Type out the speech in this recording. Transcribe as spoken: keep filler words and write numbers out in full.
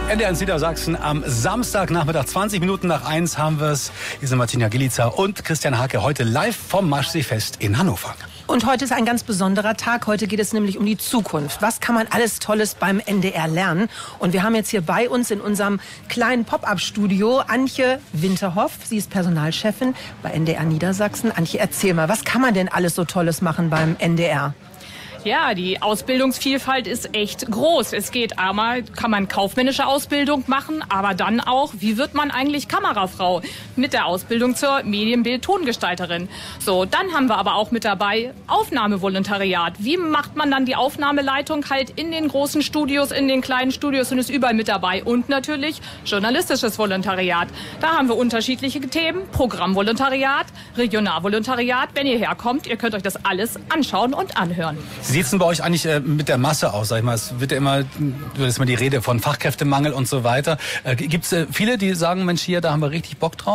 N D R eins Niedersachsen am Samstagnachmittag, zwanzig Minuten nach eins haben wir es. Hier sind Martina Gilitzer und Christian Hake heute live vom Maschseefest in Hannover. Und heute ist ein ganz besonderer Tag. Heute geht es nämlich um die Zukunft. Was kann man alles Tolles beim N D R lernen? Und wir haben jetzt hier bei uns in unserem kleinen Pop-up-Studio Antje Winterhoff. Sie ist Personalchefin bei N D R Niedersachsen. Antje, erzähl mal, was kann man denn alles so Tolles machen beim N D R? Ja, die Ausbildungsvielfalt ist echt groß. Es geht einmal, kann man kaufmännische Ausbildung machen, aber dann auch, wie wird man eigentlich Kamerafrau mit der Ausbildung zur Medienbild-Tongestalterin. So, dann haben wir aber auch mit dabei Aufnahmevolontariat. Wie macht man dann die Aufnahmeleitung halt in den großen Studios, in den kleinen Studios und ist überall mit dabei. Und natürlich journalistisches Volontariat. Da haben wir unterschiedliche Themen, Programmvolontariat, Regionalvolontariat. Wenn ihr herkommt, ihr könnt euch das alles anschauen und anhören. Wie sieht es denn bei euch eigentlich äh, mit der Masse aus? Sag ich mal, es wird ja immer, das ist immer die Rede von Fachkräftemangel und so weiter. Äh, Gibt es äh, viele, die sagen, Mensch, hier, da haben wir richtig Bock drauf?